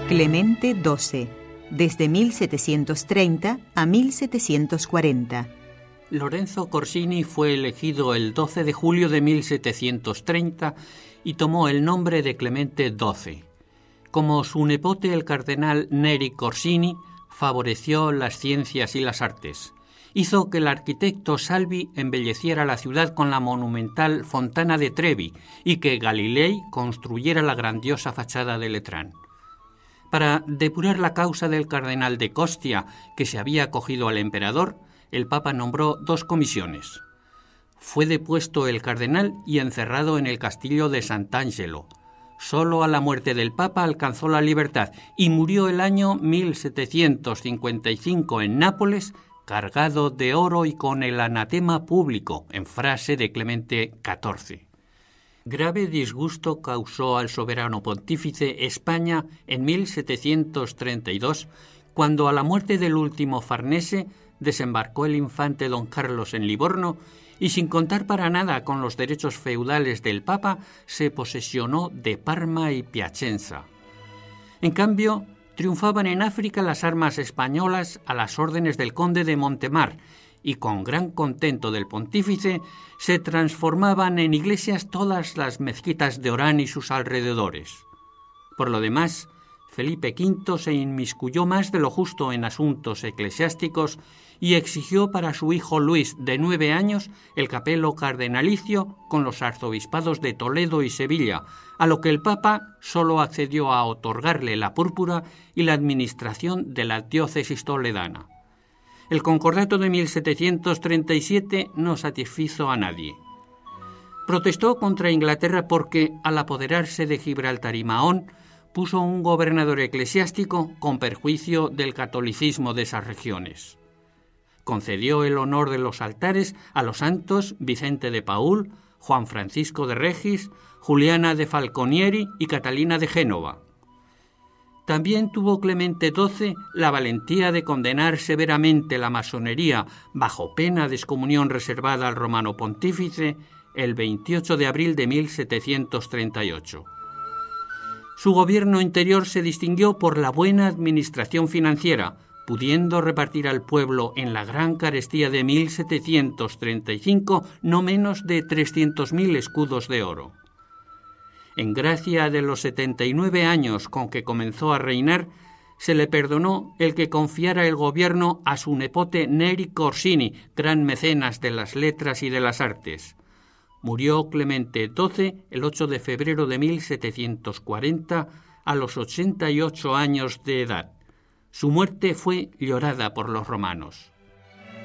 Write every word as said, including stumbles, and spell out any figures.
Clemente doce, desde mil setecientos treinta a mil setecientos cuarenta. Lorenzo Corsini fue elegido el doce de julio de mil setecientos treinta y tomó el nombre de Clemente doce. Como su nepote, el cardenal Neri Corsini, favoreció las ciencias y las artes. Hizo que el arquitecto Salvi embelleciera la ciudad con la monumental Fontana de Trevi y que Galilei construyera la grandiosa fachada de Letrán. Para depurar la causa del cardenal de Costia, que se había acogido al emperador, el Papa nombró dos comisiones. Fue depuesto el cardenal y encerrado en el castillo de Sant'Angelo. Solo a la muerte del Papa alcanzó la libertad y murió el año mil setecientos cincuenta y cinco en Nápoles, cargado de oro y con el anatema público, en frase de Clemente catorce. Grave disgusto causó al soberano pontífice España en mil setecientos treinta y dos, cuando a la muerte del último Farnese desembarcó el infante don Carlos en Livorno y, sin contar para nada con los derechos feudales del Papa, se posesionó de Parma y Piacenza. En cambio, triunfaban en África las armas españolas a las órdenes del conde de Montemar, y con gran contento del pontífice se transformaban en iglesias todas las mezquitas de Orán y sus alrededores. Por lo demás, Felipe quinto se inmiscuyó más de lo justo en asuntos eclesiásticos y exigió para su hijo Luis, de nueve años, el capelo cardenalicio con los arzobispados de Toledo y Sevilla, a lo que el Papa solo accedió a otorgarle la púrpura y la administración de la diócesis toledana. El concordato de mil setecientos treinta y siete no satisfizo a nadie. Protestó contra Inglaterra porque, al apoderarse de Gibraltar y Mahón, puso un gobernador eclesiástico con perjuicio del catolicismo de esas regiones. Concedió el honor de los altares a los santos Vicente de Paúl, Juan Francisco de Regis, Juliana de Falconieri y Catalina de Génova. También tuvo Clemente doce la valentía de condenar severamente la masonería bajo pena de excomunión reservada al romano pontífice el veintiocho de abril de mil setecientos treinta y ocho. Su gobierno interior se distinguió por la buena administración financiera, pudiendo repartir al pueblo en la gran carestía de mil setecientos treinta y cinco no menos de trescientos mil escudos de oro. En gracia de los setenta y nueve años con que comenzó a reinar, se le perdonó el que confiara el gobierno a su nepote Neri Corsini, gran mecenas de las letras y de las artes. Murió Clemente doce el ocho de febrero de mil setecientos cuarenta a los ochenta y ocho años de edad. Su muerte fue llorada por los romanos.